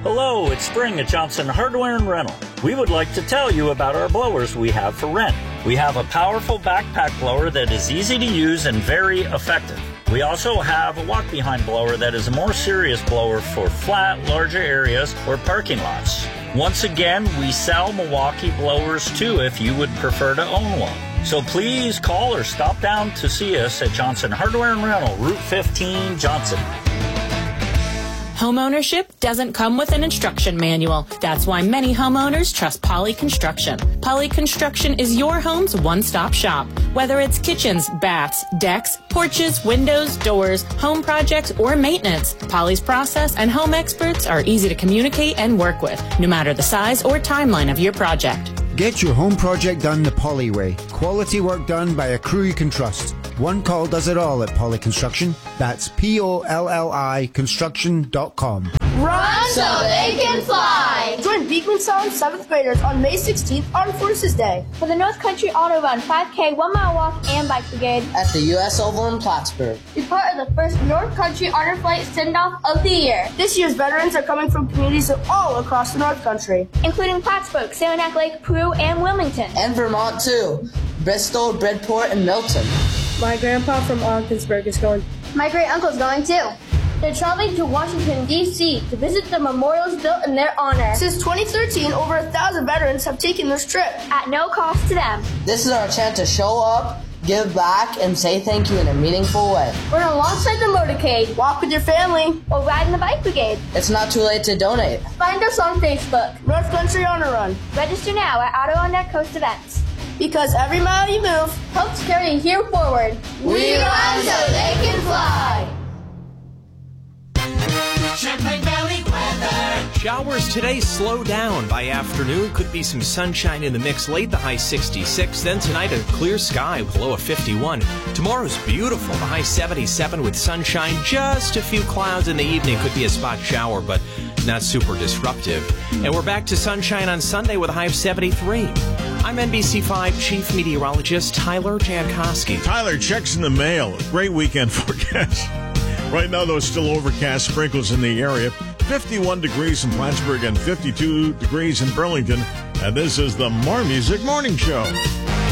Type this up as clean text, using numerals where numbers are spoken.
Hello, it's Spring at Johnson Hardware and Rental. We would like to tell you about our blowers we have for rent. We have a powerful backpack blower that is easy to use and very effective. We also have a walk-behind blower that is a more serious blower for flat, larger areas or parking lots. Once again, we sell Milwaukee blowers too if you would prefer to own one. So please call or stop down to see us at Johnson Hardware and Rental, Route 15, Johnson. Homeownership doesn't come with an instruction manual. That's why many homeowners trust Poly Construction. Poly Construction is your home's one-stop shop. Whether it's kitchens, baths, decks, porches, windows, doors, home projects, or maintenance, Poly's process and home experts are easy to communicate and work with, no matter the size or timeline of your project. Get your home project done the Poly way. Quality work done by a crew you can trust. One call does it all at Poly Construction. That's POLLI construction.com. Run so they can fly! Join Beekman Sound 7th graders on May 16th, Armed Forces Day. For the North Country Auto Run, 5K, 1 mile walk, and bike brigade. At the U.S. Oval in Plattsburgh. Be part of the first North Country Honor Flight send-off of the year. This year's veterans are coming from communities all across the North Country, including Plattsburgh, Saranac Lake, Peru, and Wilmington. And Vermont, too. Bristol, Bridport, and Milton. My grandpa from Ogdensburg is going. My great-uncle's going, too. They're traveling to Washington, D.C. to visit the memorials built in their honor. Since 2013, over 1,000 veterans have taken this trip. At no cost to them. This is our chance to show up, give back, and say thank you in a meaningful way. Run alongside the motorcade. Walk with your family. Or ride in the bike brigade. It's not too late to donate. Find us on Facebook. North Country Honor Run. Register now at Adirondack Coast Events. Because every mile you move helps carry you here forward. We run so they can fly. Champlain Valley weather. Showers today slow down by afternoon. Could be some sunshine in the mix late, the high 66. Then tonight a clear sky with a low of 51. Tomorrow's beautiful, the high 77 with sunshine. Just a few clouds in the evening. Could be a spot shower, but not super disruptive. And we're back to sunshine on Sunday with a high of 73. I'm NBC5 Chief Meteorologist Tyler Jankowski. Tyler, checks in the mail. Great weekend forecast. Right now, though, still overcast, sprinkles in the area. 51 degrees in Plattsburgh and 52 degrees in Burlington. And this is the More Music Morning Show.